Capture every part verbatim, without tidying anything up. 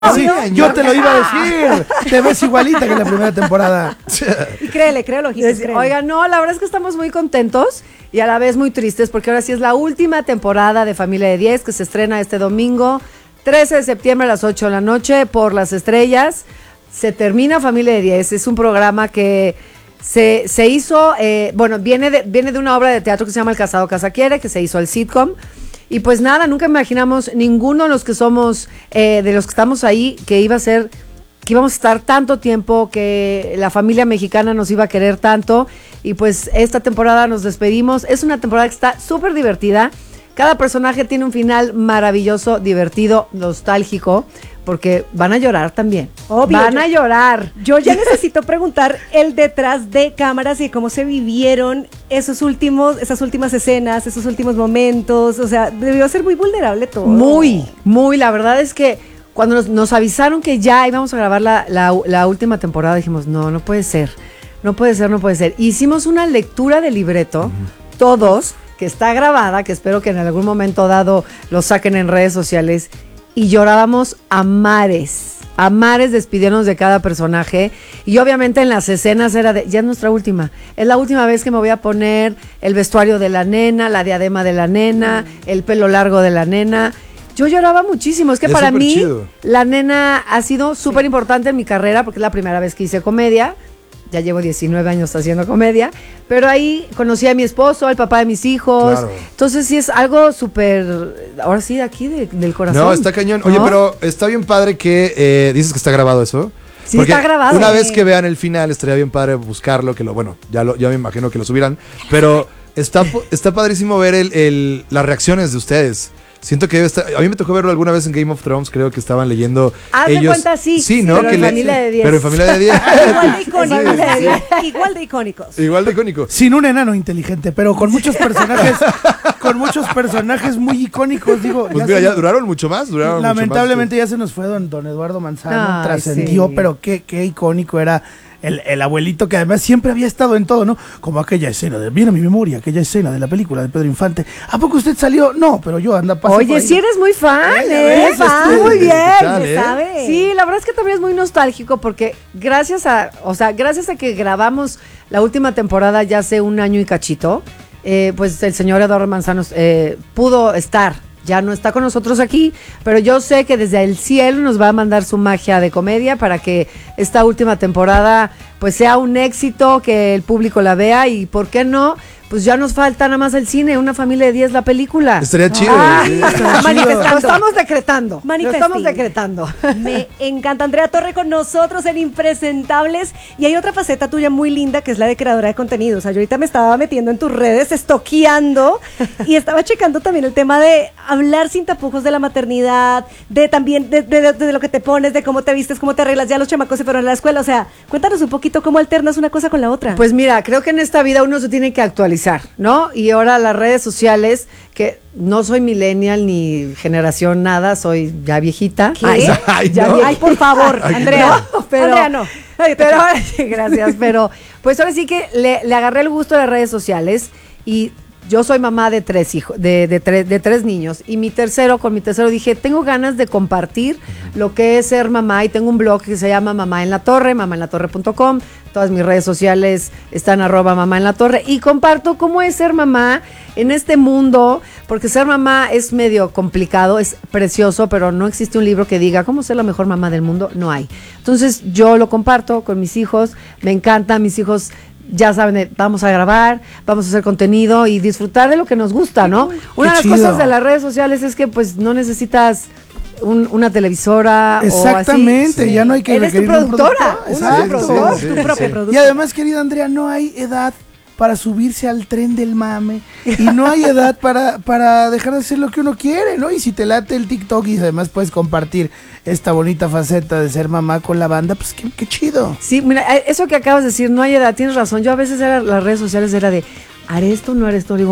Sí, yo te lo iba a decir. Te ves igualita que en la primera temporada. Y créele, créelo, ojitos, créele. Oiga, no, la verdad es que estamos muy contentos y a la vez muy tristes porque ahora sí es la última temporada de Familia de diez que se estrena este domingo, trece de septiembre a las ocho de la noche por Las Estrellas. Se termina Familia de diez, es un programa que se, se hizo, eh, bueno, viene de, viene de una obra de teatro que se llama El Casado Casa Quiere, que se hizo al sitcom. Y pues nada, nunca imaginamos ninguno de los que somos, eh, de los que estamos ahí, que iba a ser, que íbamos a estar tanto tiempo, que la familia mexicana nos iba a querer tanto. Y pues esta temporada nos despedimos. Es una temporada que está súper divertida. Cada personaje tiene un final maravilloso, divertido, nostálgico, porque van a llorar también. Obvio, van yo, a llorar. Yo ya necesito preguntar el detrás de cámaras y cómo se vivieron esos últimos, esas últimas escenas, esos últimos momentos. O sea, debió ser muy vulnerable todo. Muy, muy. La verdad es que cuando nos, nos avisaron que ya íbamos a grabar la, la, la última temporada, dijimos, no, no puede ser. No puede ser, no puede ser. Hicimos una lectura de libreto, uh-huh. todos, que está grabada, que espero que en algún momento dado lo saquen en redes sociales, y llorábamos a mares, a mares despidiéndonos de cada personaje, y obviamente en las escenas era de, ya es nuestra última, es la última vez que me voy a poner el vestuario de la nena, la diadema de la nena, el pelo largo de la nena. Yo lloraba muchísimo, es que es para mí chido. La nena ha sido súper importante en mi carrera, porque es la primera vez que hice comedia. Ya llevo diecinueve años haciendo comedia, pero ahí conocí a mi esposo, al papá de mis hijos. Claro. Entonces sí es algo súper, ahora sí, de aquí, de, del corazón. No, está cañón. Oye, ¿no? Pero está bien padre que eh, dices que está grabado eso. Sí, porque está grabado. Una vez que vean el final, estaría bien padre buscarlo, que lo, bueno, ya, lo, ya me imagino que lo subirán, pero está, está padrísimo ver el, el, las reacciones de ustedes. Siento que debe estar, a mí me tocó verlo alguna vez en Game of Thrones, creo que estaban leyendo. Haz ellos, de cuenta, sí. Sí, ¿no? Pero que en le, Familia de diez. Pero en Familia de diez. Igual de icónicos. Sí, sí. Igual de icónicos. Igual de icónicos. Sin un enano inteligente, pero con muchos personajes, con muchos personajes muy icónicos, digo. Pues ya mira, se, ya duraron mucho más, duraron lamentablemente mucho más, ya se nos fue don, don Eduardo Manzano, Ay, trascendió, sí. pero qué, qué icónico era. El, el abuelito que además siempre había estado en todo, ¿no? Como aquella escena, de, viene a mi memoria, aquella escena de la película de Pedro Infante. ¿A poco usted salió? No, pero yo anda pasando. Oye, si eres muy fan, ¿eh? ¿eh? Fan, muy bien, escuchar, se ¿eh? sabe. Sí, la verdad es que también es muy nostálgico porque gracias a, o sea, gracias a que grabamos la última temporada ya hace un año y cachito, eh, pues el señor Eduardo Manzano eh, pudo estar. Ya no está con nosotros aquí, pero yo sé que desde el cielo nos va a mandar su magia de comedia para que esta última temporada pues sea un éxito, que el público la vea y, ¿por qué no? Pues ya nos falta nada más el cine, Una Familia de diez, la película. Estaría chido. Ah, sí. manifestando. Lo estamos decretando. Lo estamos Manifesting. decretando. Me encanta. Andrea Torre con nosotros en Impresentables. Y hay otra faceta tuya muy linda que es la de creadora de contenido. O sea, yo ahorita me estaba metiendo en tus redes, estoqueando y estaba checando también el tema de hablar sin tapujos de la maternidad, de también de, de, de, de lo que te pones, de cómo te vistes, cómo te arreglas. Ya los chamacos se fueron a la escuela. O sea, cuéntanos un poquito cómo alternas una cosa con la otra. Pues mira, creo que en esta vida uno se tiene que actualizar, ¿no? Y ahora las redes sociales, que no soy millennial ni generación nada, soy ya viejita. ¿Qué? Ay, Ay, ya no. vie- Ay, por favor, Andrea. No, pero, Andrea, no. Ay, pero ahora sí, gracias, pero pues ahora sí que le, le agarré el gusto a las redes sociales y yo soy mamá de tres hijos, de, de, tres, de tres niños, y mi tercero, con mi tercero dije, tengo ganas de compartir lo que es ser mamá, y tengo un blog que se llama Mamá en la Torre, mamá en la torre punto com, todas mis redes sociales están arroba mamá en la torre, y comparto cómo es ser mamá en este mundo, porque ser mamá es medio complicado, es precioso, pero no existe un libro que diga cómo ser la mejor mamá del mundo, no hay. Entonces yo lo comparto con mis hijos, me encanta, mis hijos ya saben, eh, vamos a grabar, vamos a hacer contenido y disfrutar de lo que nos gusta, ¿no? Una de las chido. cosas de las redes sociales es que pues no necesitas un, una televisora Exactamente, o así. ya no hay que Eres tu requerir un productora, productor. uno es tu Exacto. productor. Sí, tu sí, propia sí. producción. Y además, querida Andrea, no hay edad para subirse al tren del mame y no hay edad para, para dejar de hacer lo que uno quiere, ¿no? Y si te late el TikTok y además puedes compartir esta bonita faceta de ser mamá con la banda, pues qué, qué chido. Sí, mira, eso que acabas de decir, no hay edad, tienes razón. Yo a veces era, las redes sociales era de, ¿haré esto o no haré esto? Digo,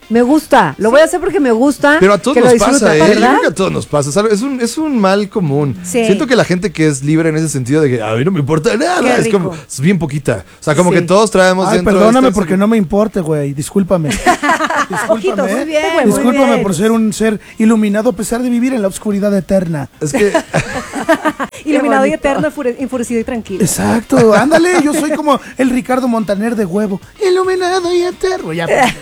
Me gusta, lo voy a hacer porque me gusta. Pero a todos que lo nos disfruta, pasa, ¿eh? Yo ¿verdad? creo que a todos nos pasa. ¿sabes? Es un, es un mal común. Sí. Siento que la gente que es libre en ese sentido de que a mí no me importa nada, Qué es rico. como, es bien poquita. O sea, como Sí. que todos traemos Ay, dentro perdóname este- porque no me importa, güey. Discúlpame. Ojitos, Discúlpame. muy ¿eh? bien, muy Discúlpame bien. por ser un ser iluminado a pesar de vivir en la oscuridad eterna. Es que Iluminado y bonito. eterno, enfure- enfurecido y tranquilo. Exacto, ándale, yo soy como el Ricardo Montaner de huevo. Iluminado y eterno. Ya, pues.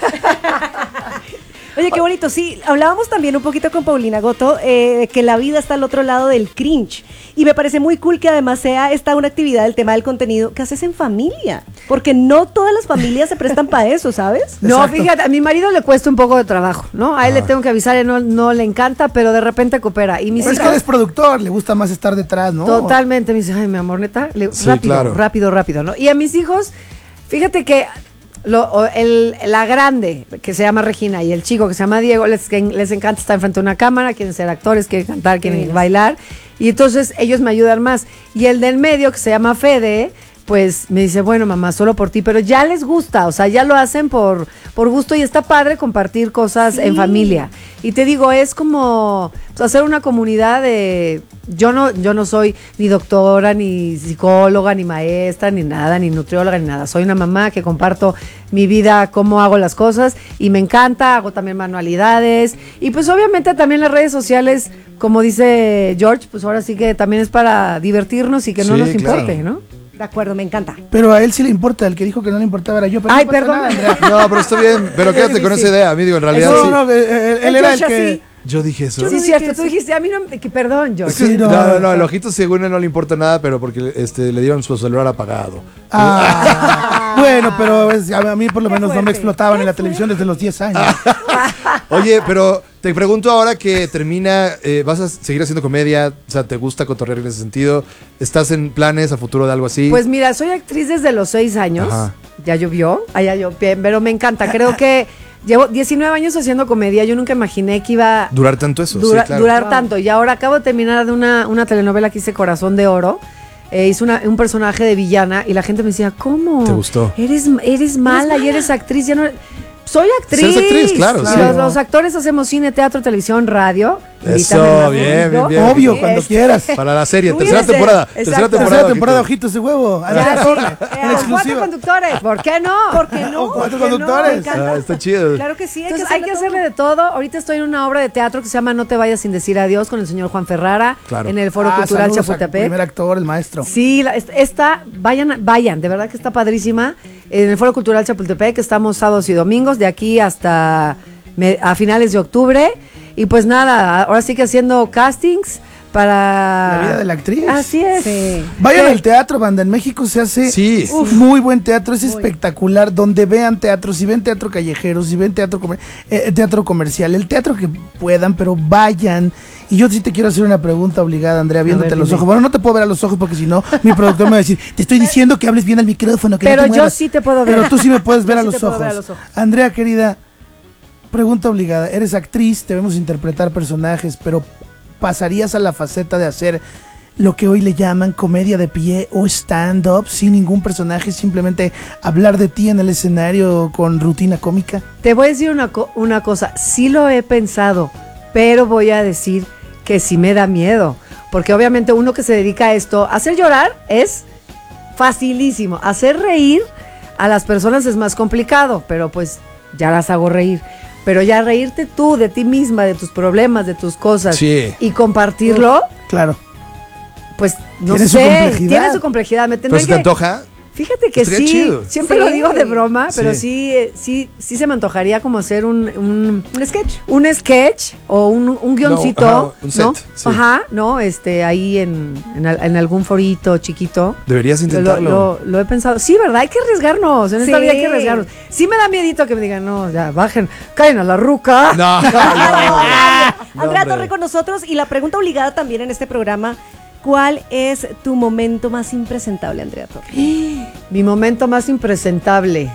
Oye, qué bonito. Sí, hablábamos también un poquito con Paulina Goto eh, de que la vida está al otro lado del cringe. Y me parece muy cool que además sea esta una actividad, el tema del contenido, que haces en familia. Porque no todas las familias se prestan para eso, ¿sabes? No, Exacto. fíjate, a mi marido le cuesta un poco de trabajo, ¿no? A él le tengo que avisar, él no, no le encanta, pero de repente coopera. Y mis Pero es que hijas- él es productor, le gusta más estar detrás, ¿no? Totalmente, me dice, ay, mi amor, neta, le- Sí, rápido, claro. rápido, rápido, ¿no? Y a mis hijos, fíjate que lo, o el, la grande, que se llama Regina, y el chico que se llama Diego, les, les encanta estar enfrente de una cámara, quieren ser actores, quieren cantar, quieren Divinos. bailar, y entonces ellos me ayudan más. Y el del medio, que se llama Fede, pues me dice, bueno, mamá, solo por ti, pero ya les gusta, o sea, ya lo hacen por, por gusto y está padre compartir cosas Sí. en familia. Y te digo, es como pues, hacer una comunidad de... Yo no, yo no soy ni doctora, ni psicóloga, ni maestra, ni nada, ni nutrióloga, ni nada. Soy una mamá que comparto mi vida, cómo hago las cosas y me encanta, hago también manualidades. Y pues obviamente también las redes sociales, como dice George, pues ahora sí que también es para divertirnos y que no Sí, nos claro. importe, ¿no? De acuerdo, me encanta. Pero a él sí le importa, el que dijo que no le importaba era yo. Pero Ay, no pasa perdón. nada, Andrea. no, pero está bien. Pero quédate con esa idea, amigo. En realidad No, sí. no, eh, eh, él era el George que... así. Yo dije eso. Sí, no cierto, dije tú eso. dijiste, a mí no, que perdón, George. Es que- Sí, no, no, no, no, el ojito según él no le importa nada, pero porque este, le dieron su celular apagado. Ah, bueno, pero es- a mí por lo Qué menos no me fuerte. explotaban en la Qué televisión desde los diez años. Oye, pero te pregunto ahora que termina, eh, ¿vas a seguir haciendo comedia? O sea, ¿te gusta cotorrear en ese sentido? ¿Estás en planes a futuro de algo así? Pues mira, soy actriz desde los seis años. Ajá. Ya llovió, allá llovió, pero me encanta. Creo que llevo diecinueve años haciendo comedia. Yo nunca imaginé que iba a durar tanto eso. dura- sí, claro. durar Wow. tanto. Y ahora acabo de terminar de una, una telenovela que hice Corazón de Oro. Eh, hice una- un personaje de villana y la gente me decía, ¿cómo? ¿Te gustó? Eres, eres mala y eres actriz. Ya no... Soy actriz. Eres actriz, claro, Y sí. Los, los actores hacemos cine, teatro, televisión, radio. Eso, Invítame más, bien, bonito. bien, bien. Obvio, Sí, cuando es- quieras. Para la serie, Muy tercera bien, temporada. exacto. Tercera Tercera temporada. Tercera temporada, Ojitos. ojitos de huevo. Ya, Andrea sí. Torre, Eh, en con cuatro exclusiva. conductores. ¿Por qué no? ¿Por qué no? O cuatro ¿Por qué no? conductores. Me encanta. Ah, está chido. Claro que sí, hay Entonces que hay que hacerle hacerle de todo. Ahorita estoy en una obra de teatro que se llama No te vayas sin decir adiós con el señor Juan Ferrara Claro. en el Foro Ah, Cultural saludos al Chapultepec. primer actor, el maestro. Sí, la- est- esta, vayan, vayan, de verdad que está padrísima. En el Foro Cultural Chapultepec estamos sábados y domingos, de aquí hasta me- a finales de octubre. Y pues nada, ahora sí que haciendo castings para... La vida de la actriz. Así es. Sí. Vayan ¿Qué? al teatro, banda. En México se hace Sí. uf, muy buen teatro, es espectacular. Donde vean teatro, si ven teatro callejero, si ven teatro, comer- eh, teatro comercial, el teatro que puedan, pero vayan. Y yo sí te quiero hacer una pregunta obligada, Andrea, viéndote ver, a los dime. ojos. Bueno, no te puedo ver a los ojos porque si no, mi productor me va a decir, te estoy diciendo que hables bien al micrófono. Que no Pero te yo muevas". sí te puedo ver. Pero tú sí me puedes Yo ver, a, sí los te puedo ojos. ver a los ojos. Andrea, querida, pregunta obligada. Eres actriz, debemos interpretar personajes, pero ¿pasarías a la faceta de hacer lo que hoy le llaman comedia de pie o stand-up sin ningún personaje, simplemente hablar de ti en el escenario con rutina cómica? Te voy a decir una, co- una cosa, sí lo he pensado, pero voy a decir que sí me da miedo, porque obviamente uno que se dedica a esto, hacer llorar es facilísimo, hacer reír a las personas es más complicado, pero pues ya las hago reír. Pero ya reírte tú de ti misma, de tus problemas, de tus cosas Sí. y compartirlo, Claro. pues no Tiene su sé, complejidad. tiene su complejidad. Me ¿Pero tendré si te que- antoja? Fíjate que Estaría sí, chido. siempre Sí. lo digo de broma, pero Sí. sí, eh, sí, sí se me antojaría como hacer un, un, Un sketch. un sketch o un, un guioncito, No, ajá, un set, ¿no? sí. Ajá, ¿no? Este, ahí en, en, al- en algún forito chiquito. Deberías Lo, intentarlo. lo- lo he pensado. Sí, ¿verdad? Hay que arriesgarnos. En esta Sí. vida hay que arriesgarnos. Sí me da miedito que me digan, no, ya, bajen, caen a la ruca. No, no, no. Andrea hombre. Torre con nosotros y la pregunta obligada también en este programa, ¿cuál es tu momento más impresentable, Andrea Torre? Mi momento más impresentable.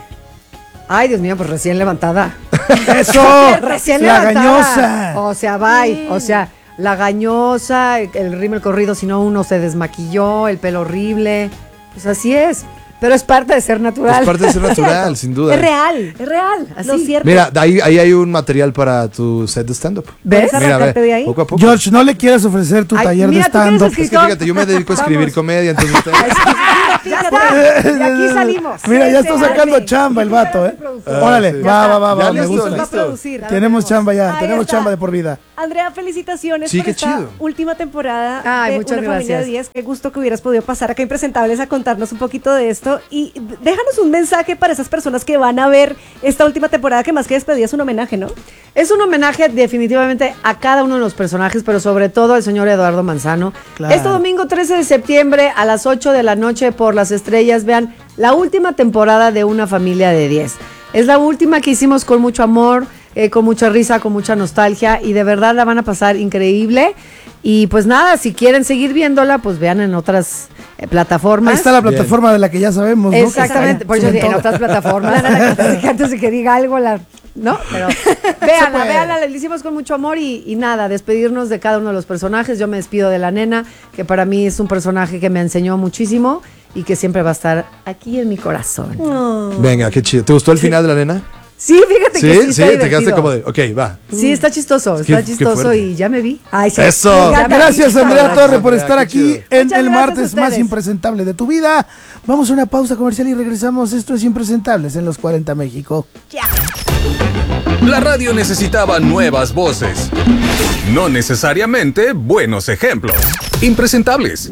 Ay, Dios mío, pues recién levantada. ¡Eso! Recién ¡La levantada. gañosa! O sea, bye. O sea, la gañosa, el ritmo, el corrido, si no uno se desmaquilló, el pelo horrible. Pues así es. Pero es parte de ser natural. Es parte de ser natural, sin duda. Es real. Es real, así. Lo cierto. Mira, ahí, ahí hay un material para tu set de stand-up. ¿Ves? ¿Puedes Mira, arrancarte ve, de ahí? poco a poco. George, ¿no le quieres ofrecer tu Ay, taller mira, de tú que eres stand-up? Es que fíjate, yo me dedico a escribir Vamos. comedia, entonces usted- Ya está, de aquí salimos. Mira, ya Sí, está sí, sacando sí. chamba el vato, ¿eh? Ah, Órale, sí. va, va, va, va, Ya me listo, gusta. Va a listo. producir. Tenemos chamba ya, Ahí tenemos está. chamba de por vida. Andrea, felicitaciones Sí, por qué esta chido. última temporada Ay, de muchas Una Familia de gracias. diez. Qué gusto que hubieras podido pasar acá Impresentables a contarnos un poquito de esto. Y déjanos un mensaje para esas personas que van a ver esta última temporada, que más que despedida es un homenaje, ¿no? Es un homenaje definitivamente a cada uno de los personajes, pero sobre todo al señor Eduardo Manzano. Claro. Este domingo trece de septiembre a las ocho de la noche por Las Estrellas, vean la última temporada de Una Familia de diez. Es la última que hicimos con mucho amor, eh, con mucha risa, con mucha nostalgia y de verdad la van a pasar increíble. Y pues nada, si quieren seguir viéndola, pues vean en otras eh, plataformas. Ahí está la plataforma de la que ya sabemos, ¿no? Exactamente, Que por está eso en en todas. otras plataformas. Antes de que diga algo, la, ¿no? Pero véanla, puede. véanla, la hicimos con mucho amor y, y nada, despedirnos de cada uno de los personajes. Yo me despido de la nena, que para mí es un personaje que me enseñó muchísimo y que siempre va a estar aquí en mi corazón. Venga, qué chido. ¿Te gustó el final de la nena? Sí, fíjate Sí, que sí, sí, está te quedaste divertido. como de, ok, va. Sí, está chistoso, Qué- está qué chistoso fuerte. y ya me vi. Ay, sí. ¡Eso! Ya me Gracias, vi. Andrea Gracias. Torre, por Andrea, estar qué aquí chido. en Muchas el gracias a martes más ustedes. impresentable de tu vida. Vamos a una pausa comercial y regresamos. Esto es Impresentables en los cuarenta México. La radio necesitaba nuevas voces, no necesariamente buenos ejemplos. Impresentables.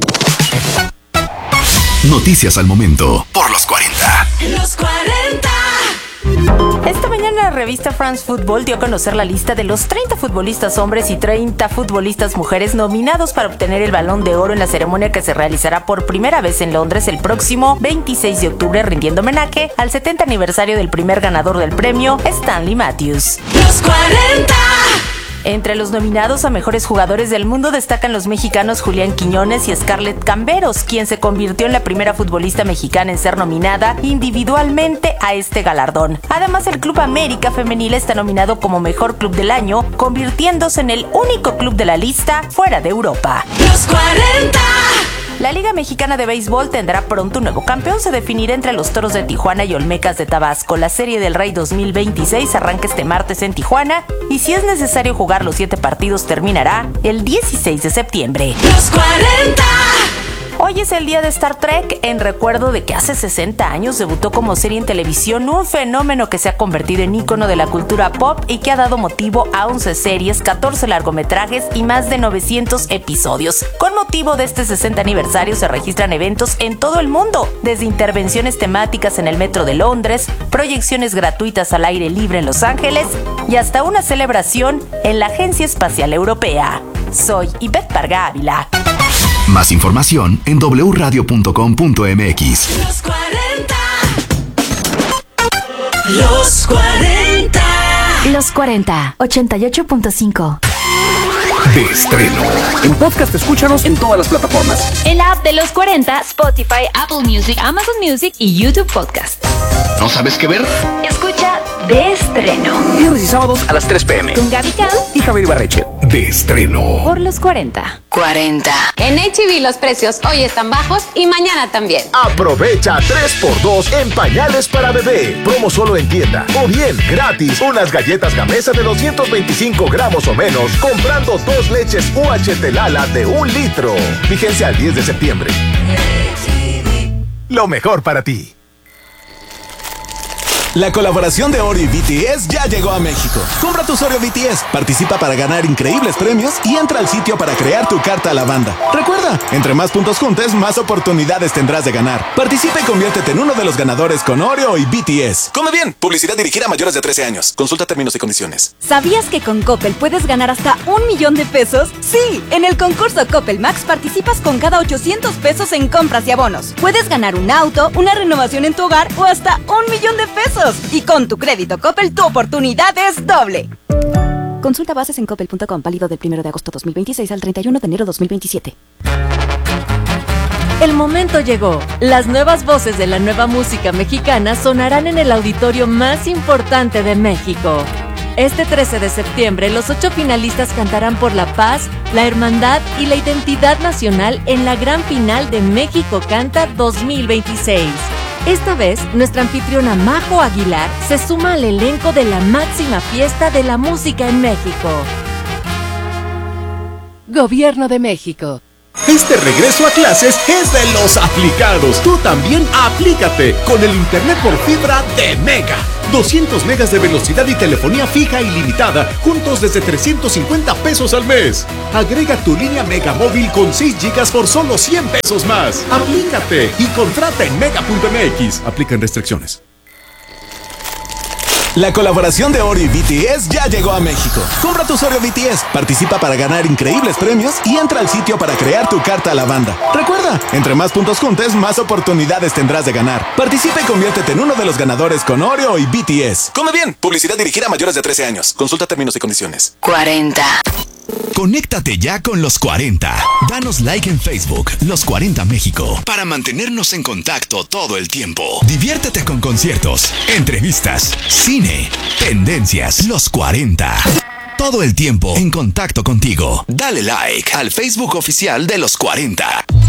Noticias al momento por los cuarenta. Los cuarenta. Esta mañana la revista France Football dio a conocer la lista de los treinta futbolistas hombres y treinta futbolistas mujeres nominados para obtener el Balón de Oro en la ceremonia que se realizará por primera vez en Londres el próximo veintiséis de octubre, rindiendo homenaje al setenta aniversario del primer ganador del premio, Stanley Matthews. Los cuarenta. Entre los nominados a mejores jugadores del mundo destacan los mexicanos Julián Quiñones y Scarlett Camberos, quien se convirtió en la primera futbolista mexicana en ser nominada individualmente a este galardón. Además, el Club América Femenil está nominado como mejor club del año, convirtiéndose en el único club de la lista fuera de Europa. Los cuarenta. La Liga Mexicana de Béisbol tendrá pronto un nuevo campeón. Se definirá entre los Toros de Tijuana y Olmecas de Tabasco. La Serie del Rey dos mil veintiséis arranca este martes en Tijuana y si es necesario jugar los siete partidos terminará el dieciséis de septiembre. ¡Los cuarenta! Hoy es el día de Star Trek, en recuerdo de que hace sesenta años debutó como serie en televisión, un fenómeno que se ha convertido en ícono de la cultura pop y que ha dado motivo a once series, catorce largometrajes y más de novecientos episodios. Con motivo de este sesenta aniversario se registran eventos en todo el mundo, desde intervenciones temáticas en el metro de Londres, proyecciones gratuitas al aire libre en Los Ángeles y hasta una celebración en la Agencia Espacial Europea. Soy Ivette Parga Ávila. Más información en doble u radio punto com punto m x. Los cuarenta. Los cuarenta. Los cuarenta, ochenta y ocho punto cinco. De estreno. En podcast, escúchanos en todas las plataformas. En la app de Los cuarenta, Spotify, Apple Music, Amazon Music y YouTube Podcast. ¿No sabes qué ver? Escucha De Estreno Viernes y sábados a las tres pm. con Gaby Cam Y Javier Ibarreche. De estreno. por Los cuarenta. cuarenta. En H E B los precios hoy están bajos y mañana también. Aprovecha tres por dos en pañales para bebé. Promo solo en tienda. O bien, gratis, unas galletas Gamesa de doscientos veinticinco gramos o menos, comprando dos leches U H T Lala de un litro. Vigencia al diez de septiembre. Lo mejor para ti. La colaboración de Oreo y B T S ya llegó a México. Compra tus Oreo B T S, participa para ganar increíbles premios y entra al sitio para crear tu carta a la banda. Recuerda, entre más puntos juntes, más oportunidades tendrás de ganar. Participa y conviértete en uno de los ganadores con Oreo y B T S. Come bien, publicidad dirigida a mayores de trece años. Consulta términos y condiciones. ¿Sabías que con Coppel puedes ganar hasta un millón de pesos? Sí, en el concurso Coppel Max participas con cada ochocientos pesos en compras y abonos. Puedes ganar un auto, una renovación en tu hogar o hasta un millón de pesos. Y con tu crédito Coppel, tu oportunidad es doble. Consulta bases en coppel punto com, válido del primero de agosto dos mil veintiséis al treinta y uno de enero dos mil veintisiete. El momento llegó. Las nuevas voces de la nueva música mexicana sonarán en el auditorio más importante de México. Este trece de septiembre, los ocho finalistas cantarán por la paz, la hermandad y la identidad nacional en la gran final de México Canta dos mil veintiséis. Esta vez, nuestra anfitriona Majo Aguilar se suma al elenco de la máxima fiesta de la música en México. Gobierno de México. Este regreso a clases es de los aplicados. Tú también aplícate con el internet por fibra de Mega. doscientos megas de velocidad y telefonía fija ilimitada, juntos desde trescientos cincuenta pesos al mes. Agrega tu línea Mega móvil con seis gigas por solo cien pesos más. Aplícate y contrata en mega punto m x. Aplican restricciones. La colaboración de Oreo y B T S ya llegó a México. Compra tu Oreo B T S, participa para ganar increíbles premios y entra al sitio para crear tu carta a la banda. Recuerda, entre más puntos juntes, más oportunidades tendrás de ganar. Participa y conviértete en uno de los ganadores con Oreo y B T S. Come bien, publicidad dirigida a mayores de trece años. Consulta términos y condiciones. cuarenta. Conéctate ya con los cuarenta. Danos like en Facebook, Los cuarenta México, para mantenernos en contacto todo el tiempo. Diviértete con conciertos, entrevistas, cine, tendencias. Los cuarenta. Todo el tiempo en contacto contigo. Dale like al Facebook oficial de Los cuarenta.